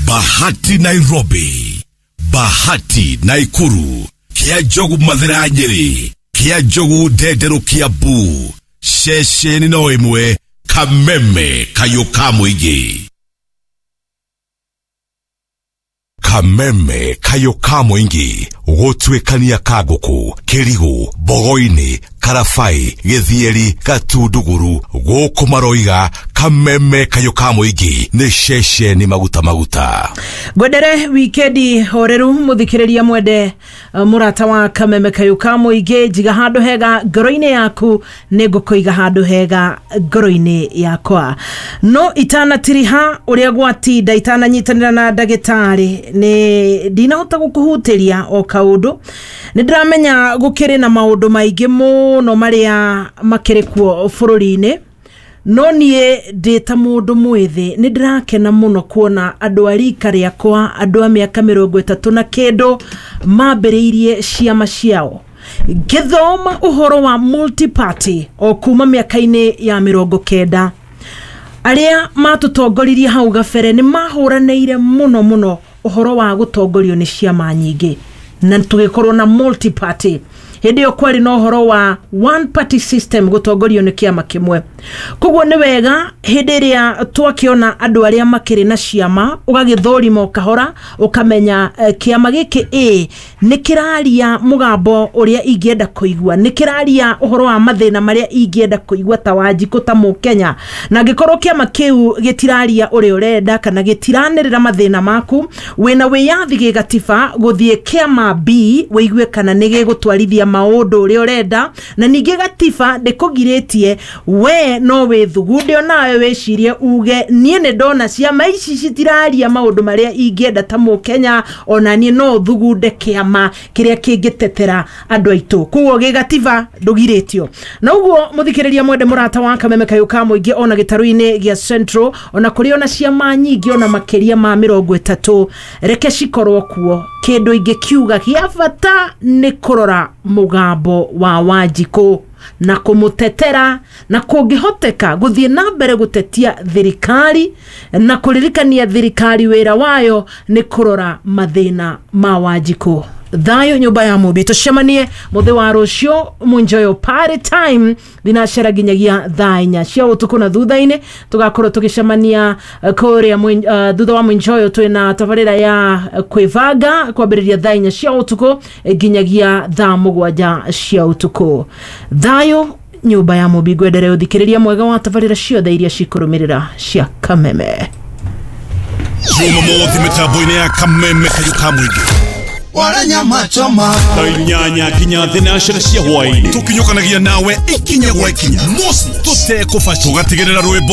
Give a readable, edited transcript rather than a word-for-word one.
Bahati Nairobi, Bahati Naikuru, Kia Jogu Mathira Nyeri, Kia Jogu Dedero Kiambu, Sheshe nino imwe, Kameme Kayoka Mwingi. Kameme Kayoka Mwingi, Gotwekania Kagoku, Kirigu, Bogoini, Karafai, Gethieri, Gatunduguru, Goko Maroiga, Kameme Kayoka Mwingi, ne Sheshe ni maguta. Gwedere wikendi horeru muthikiriria mwende murata wa Kameme Kayoka Mwingi, jiga handu hega ngoro-ini yaku nigukuiga handu hega ngoro-ini yakwa. No itanatiriha uria gwatinda itananyitanira na ndagitari ni dinahota gukuhutiria o kaundu ni ndiramenya gukiri na maundu maingi muno maria makiri kuo bururi-ini. No nie ndita mundu mwithi ni ndirakena muno kuona andu arika riakwa andu a miaka 30 na kendo mambiriirie ciama ciao githoma uhoro wa multi-party o kuma miaka-ini ya 90. aria matutongoririe hau gabere ni mahuraneire muno uhoro wa gutongorio ni ciama nyingi na tugikorwo na multi-party. Hindi yo kwari no horo wa one party system gutongorio ni kiama kimwe. Koguo ni wega hindi iria twakiona andu aria makiri na ciama ugagithorima ukahora ukamenya kiama giki ni kiraria mugambo uria ingienda kuigua, ni kiraria uhoro wa mathina maria ingienda kuigua ta Wanjiku ta Mukenya, na gikorwo kiama kiu gitiraria uria urenda kana gitiranirira mathina maku wina wiyathi gigatiba guthie kiama B wigue kana nige gutwarithia maundu uria urenda, na ningi gatiba ndikugiritie we no withugunde onawe wecirie uge nie ne ndona ciama ici citiraria maundu maria ingienda ta Mukenya, ona nie no thugunde kiama kiria kingitetera andu aitu. Kuo gigatiba ndugiritio. Na uguo muthikiriria mwende murata wa Kameme Kayoka Mwingi ona gitaru-ini gia Central ona kuri ona ciama nyingi ona makiria ma 30 reke cikorwo kuo. Kindu ingikiuga gia bata ni kurora mugambo wa Wanjiku na kumutetera na kungihoteka guthie na mbere gutetia thirikari na kuririkania thirikari wira wayo ni kurora mathina ma Wanjiku. Thayo nyumba ya mubi tucemanie muthi wa rucio munjoyo party time dinacera ginyagia thainya cia utuku na thutha-ini tugakorwo tugicemania kuria thutha wa munjoyo twina tabarira ya kwivanga kwambiriria thainya cia utuku ginyagia thaa 7 cia utuku. Thayo nyumba ya mubi gwendere uthikiriria mwega wa tabarira ciothe iria cikurumirira cia Kameme. Juma mothi mitambo-ini ya Kameme Kayoka Mwingi. Waranya machoma Nyanya kinya thina cia hwaini tukinyukanagia nawe ikinya gwa ikinya musi tutekufasha tugatigirira rwimbo